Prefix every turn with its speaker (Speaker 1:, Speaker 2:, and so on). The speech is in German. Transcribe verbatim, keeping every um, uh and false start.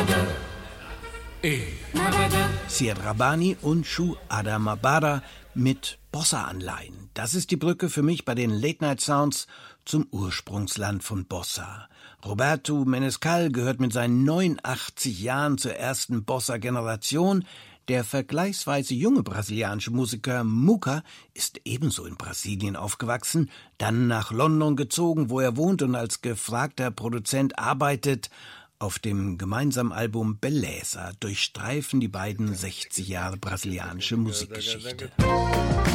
Speaker 1: Syed Rabbani und Shu Adamabara mit Bossa-Anleihen. Das ist die Brücke für mich bei den Late-Night-Sounds zum Ursprungsland von Bossa. Roberto Menescal gehört mit seinen neunundachtzig Jahren zur ersten Bossa-Generation. Der vergleichsweise junge brasilianische Musiker Muka ist ebenso in Brasilien aufgewachsen, dann nach London gezogen, wo er wohnt und als gefragter Produzent arbeitet. Auf dem gemeinsamen Album Beleza durchstreifen die beiden sechzig Jahre brasilianische Musikgeschichte.